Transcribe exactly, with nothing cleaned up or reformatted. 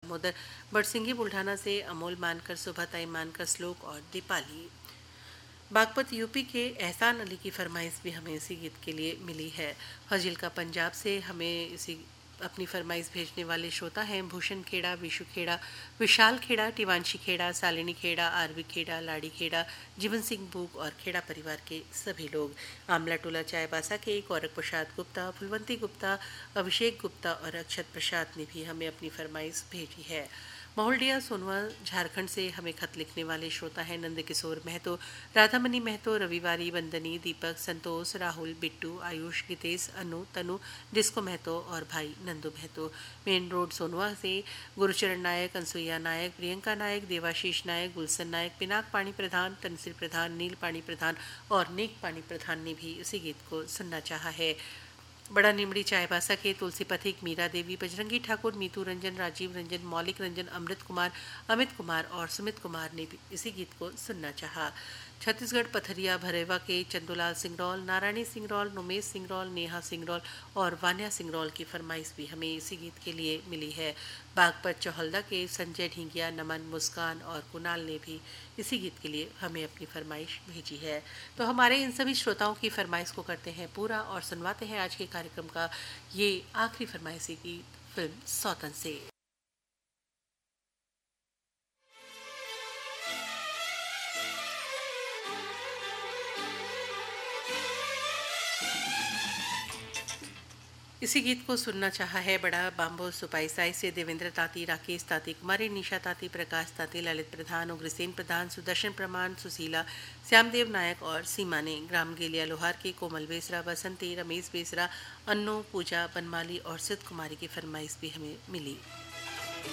दामोदर बड़सिंगी बुल्ढाना से अमोल मानकर, सुभाताई मानकर, श्लोक और दीपाली। बागपत यूपी के एहसान अली की फरमाइश भी हमें इसी गीत के लिए मिली है। फजील का पंजाब से हमें इसी अपनी फरमाइश भेजने वाले श्रोता हैं भूषण खेड़ा, विशु खेड़ा, विशाल खेड़ा, टिवांशी खेड़ा, सालिनी खेड़ा, आरवी खेड़ा, लाड़ी खेड़ा, जीवन सिंह बूक और खेड़ा परिवार के सभी लोग। आमला टोला चायबासा के गोरख प्रसाद गुप्ता, फुलवंती गुप्ता, अभिषेक गुप्ता और अक्षत प्रसाद ने भी हमें अपनी फरमाइश भेजी है। महुलडिया सोनवा झारखंड से हमें खत लिखने वाले श्रोता हैं नंद किशोर महतो, राधामणि महतो, रविवारी, वंदनी, दीपक, संतोष, राहुल, बिट्टू, आयुष, गितेश, अनु, तनु, डिस्को महतो और भाई नंदू महतो। मेन रोड सोनवा से गुरुचरण नायक, अनसुईया नायक, प्रियंका नायक, देवाशीष नायक, गुलशन नायक, पिनाक पाणी प्रधान, तनसिर प्रधान, नील पाणी प्रधान और नेक पाणी प्रधान ने भी इसी गीत को सुनना चाहा है। बड़ा निमड़ी चायबासा के तुलसी पथिक, मीरा देवी, बजरंगी ठाकुर, मीतू रंजन, राजीव रंजन, मौलिक रंजन, अमृत कुमार, अमित कुमार और सुमित कुमार ने भी इसी गीत को सुनना चाहा। छत्तीसगढ़ पथरिया भरेवा के चंदूलाल सिंगरौल, नारायणी सिंगरौल, नुमेश सिंगरौल, नेहा सिंगरौल और वान्या सिंगरौल की फरमाइश भी हमें इसी गीत के लिए मिली है। बागपत चौहल्दा के संजय ढींगिया, नमन, मुस्कान और कुणाल ने भी इसी गीत के लिए हमें अपनी फरमाइश भेजी है। तो हमारे इन सभी श्रोताओं की फरमाइश को करते हैं पूरा और सुनवाते हैं आज के कार्यक्रम का ये आखिरी फरमाइशी की फिल्म सौतन से। इसी गीत को सुनना चाहा है बड़ा बाम्बो सुपाई साई से देवेंद्र ताती, राकेश ताती, कुमारी निशा ताती, प्रकाश ताती, ललित प्रधान, उग्रसेन प्रधान, सुदर्शन प्रमाण, सुशीला, श्यामदेव नायक और सीमा ने। ग्राम गेलिया लोहार के कोमल बेसरा, बसंती, रमेश बेसरा, अन्नू, पूजा बनमाली और सिद्ध कुमारी की फरमाइश भी हमें मिली।